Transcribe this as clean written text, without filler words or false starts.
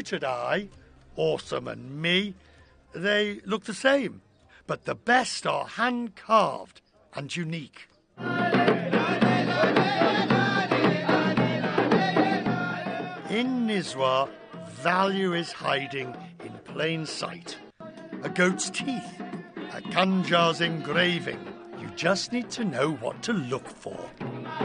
you today, Awesome and me, they look the same, but the best are hand-carved and unique. In Nizwa, value is hiding in plain sight. A goat's teeth, a Kanjar's engraving. You just need to know what to look for.